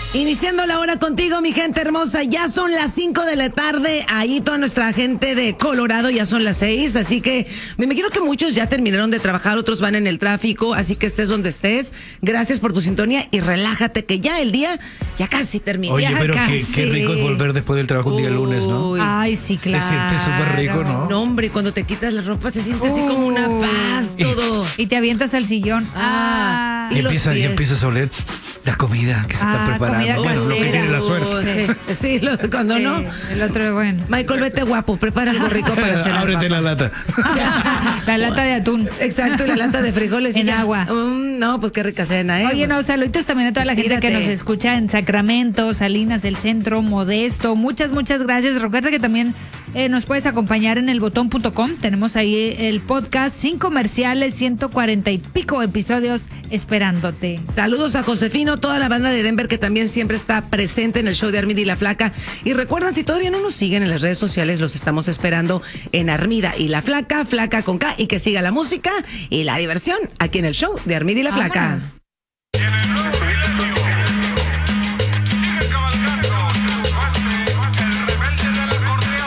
Iniciando la hora contigo, mi gente hermosa. Ya son las 5 de la tarde. Ahí toda nuestra gente de Colorado ya son las 6. Así que me imagino que muchos ya terminaron de trabajar, otros van en el tráfico. Así que estés donde estés. Gracias por tu sintonía y relájate que ya el día ya casi termina. Oye, pero casi. qué rico es volver después del trabajo un día lunes, ¿no? Uy. Ay, sí, claro. Se siente súper rico, ¿no? No, hombre, cuando te quitas la ropa se siente así como una paz todo. Y te avientas al sillón. Ah. Y los pies. empiezas a oler la comida que se está preparando. comida Bueno, lo que casera. tiene la suerte. Sí, cuando no. El otro, bueno. Michael, vete guapo, prepara algo rico para cenar. Ábrete la lata. La lata de atún. Exacto, y la lata de frijoles. y En ya. agua. No, pues qué rica cena, ¿eh? Oye, Pues, no, saluditos también a toda la gente que tírate. nos escucha en Sacramento, Salinas, El Centro, Modesto. Muchas gracias. Recuerda que también nos puedes acompañar en elbotón.com. Tenemos ahí el podcast sin comerciales, 140 y pico episodios esperándote. Saludos a Josefino, toda la banda de Denver que también siempre está presente en el show de Armida y la Flaca. Y recuerden, si todavía no nos siguen en las redes sociales, los estamos esperando en Armida y la Flaca, Flaca con K, y que siga la música y la diversión aquí en el show de Armida y la Flaca. Vámonos.